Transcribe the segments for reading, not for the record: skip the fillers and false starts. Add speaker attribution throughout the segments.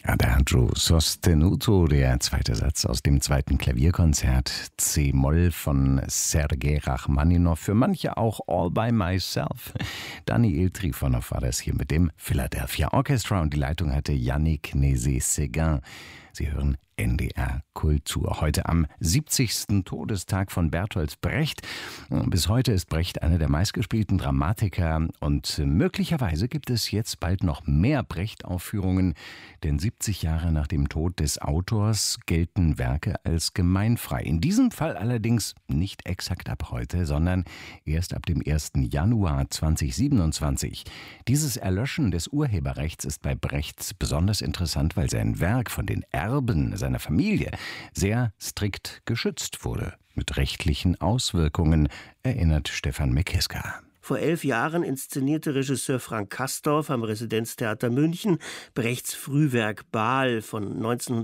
Speaker 1: Adagio sostenuto, der zweite Satz aus dem zweiten Klavierkonzert C-Moll von Sergei Rachmaninow, für manche auch All by Myself. Daniel Trifonov war das hier mit dem Philadelphia Orchestra und die Leitung hatte Yannick Nézet-Séguin. Sie hören NDR Kultur. Heute am 70. Todestag von Bertolt Brecht. Bis heute ist Brecht einer der meistgespielten Dramatiker und möglicherweise gibt es jetzt bald noch mehr Brecht-Aufführungen, denn 70 Jahre nach dem Tod des Autors gelten Werke als gemeinfrei. In diesem Fall allerdings nicht exakt ab heute, sondern erst ab dem 1. Januar 2027. Dieses Erlöschen des Urheberrechts ist bei Brecht besonders interessant, weil sein Werk von den Erben seiner Familie sehr strikt geschützt wurde. Mit rechtlichen Auswirkungen, erinnert Stefan Meckeska.
Speaker 2: Vor 11 Jahren inszenierte Regisseur Frank Castorf am Residenztheater München Brechts Frühwerk Baal von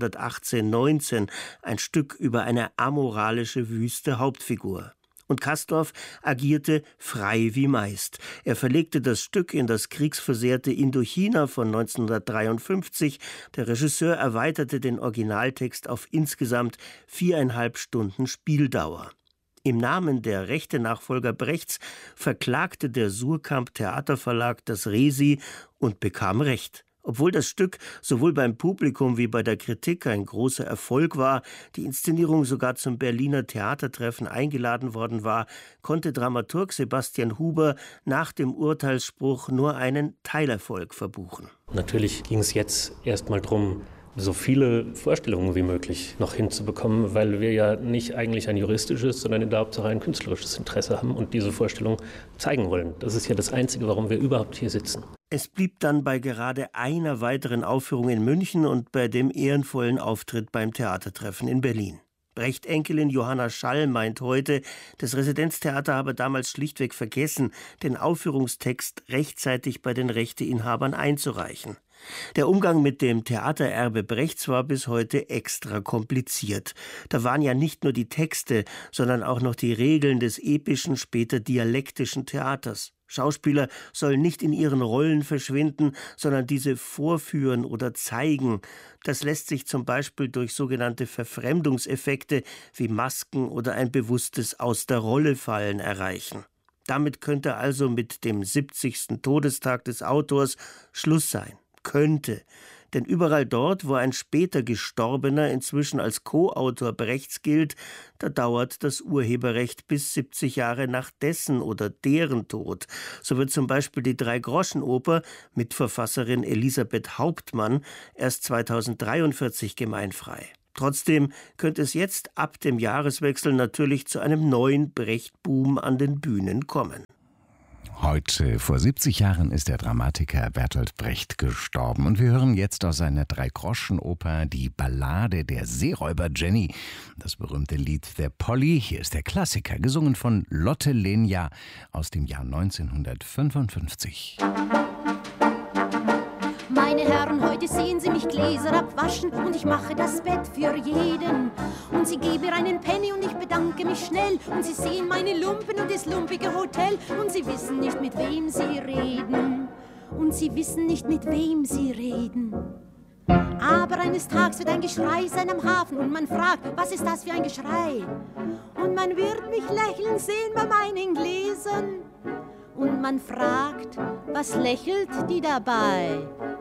Speaker 2: 1918-19, ein Stück über eine amoralische, wüste Hauptfigur. Und Castorf agierte frei wie meist. Er verlegte das Stück in das kriegsversehrte Indochina von 1953. Der Regisseur erweiterte den Originaltext auf insgesamt 4,5 Stunden Spieldauer. Im Namen der Rechte-Nachfolger Brechts verklagte der Surkamp Theaterverlag das Resi und bekam Recht. Obwohl das Stück sowohl beim Publikum wie bei der Kritik ein großer Erfolg war, die Inszenierung sogar zum Berliner Theatertreffen eingeladen worden war, konnte Dramaturg Sebastian Huber nach dem Urteilsspruch nur einen Teilerfolg verbuchen.
Speaker 3: Natürlich ging es jetzt erstmal darum, so viele Vorstellungen wie möglich noch hinzubekommen, weil wir ja nicht eigentlich ein juristisches, sondern in der Hauptsache ein künstlerisches Interesse haben und diese Vorstellung zeigen wollen. Das ist ja das Einzige, warum wir überhaupt hier sitzen.
Speaker 2: Es blieb dann bei gerade einer weiteren Aufführung in München und bei dem ehrenvollen Auftritt beim Theatertreffen in Berlin. Brecht-Enkelin Johanna Schall meint heute, das Residenztheater habe damals schlichtweg vergessen, den Aufführungstext rechtzeitig bei den Rechteinhabern einzureichen. Der Umgang mit dem Theatererbe Brechts war bis heute extra kompliziert. Da waren ja nicht nur die Texte, sondern auch noch die Regeln des epischen, später dialektischen Theaters. Schauspieler sollen nicht in ihren Rollen verschwinden, sondern diese vorführen oder zeigen. Das lässt sich zum Beispiel durch sogenannte Verfremdungseffekte wie Masken oder ein bewusstes Aus der Rolle fallen erreichen. Damit könnte also mit dem 70. Todestag des Autors Schluss sein. Könnte. Denn überall dort, wo ein später Gestorbener inzwischen als Co-Autor Brechts gilt, da dauert das Urheberrecht bis 70 Jahre nach dessen oder deren Tod. So wird zum Beispiel die Drei-Groschen-Oper mit Verfasserin Elisabeth Hauptmann erst 2043 gemeinfrei. Trotzdem könnte es jetzt ab dem Jahreswechsel natürlich zu einem neuen Brecht-Boom an den Bühnen kommen.
Speaker 1: Heute, vor 70 Jahren, ist der Dramatiker Bertolt Brecht gestorben. Und wir hören jetzt aus seiner Drei-Groschen-Oper die Ballade der Seeräuber Jenny. Das berühmte Lied der Polly. Hier ist der Klassiker, gesungen von Lotte Lenya aus dem Jahr 1955.
Speaker 4: Meine Herren, heute sehen Sie mich Gläser abwaschen und ich mache das Bett für jeden. Und Sie geben mir einen Penny und ich bedanke mich schnell. Und Sie sehen meine Lumpen und das lumpige Hotel. Und Sie wissen nicht, mit wem Sie reden. Und Sie wissen nicht, mit wem Sie reden. Aber eines Tages wird ein Geschrei sein am Hafen und man fragt, was ist das für ein Geschrei? Und man wird mich lächeln sehen bei meinen Gläsern. Und man fragt, was lächelt die dabei?